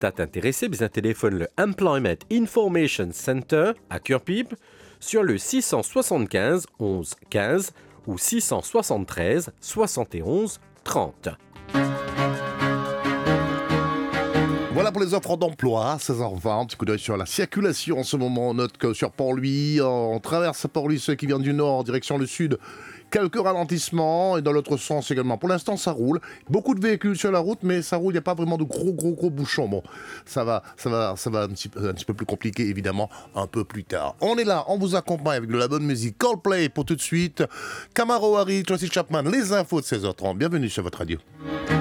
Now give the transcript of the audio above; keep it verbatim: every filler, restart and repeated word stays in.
T'as intéressé, bien téléphone le Employment Information Center à Curpip sur le six cent soixante-quinze onze quinze ou six cent soixante-treize soixante et onze trente. Voilà pour les offres d'emploi, seize heures vingt, un petit coup d'œil sur la circulation en ce moment. On note que sur Port-Louis, on traverse Port-Louis, ceux qui viennent du nord en direction le sud, quelques ralentissements et dans l'autre sens également. Pour l'instant, ça roule. Beaucoup de véhicules sur la route, mais ça roule, il n'y a pas vraiment de gros, gros, gros bouchons. Bon, ça va, ça va, ça va un petit, peu, un petit peu plus compliqué, évidemment, un peu plus tard. On est là, on vous accompagne avec de la bonne musique. Coldplay pour tout de suite. Camaro Harry, Tracy Chapman, les infos de seize heures trente. Bienvenue sur votre radio.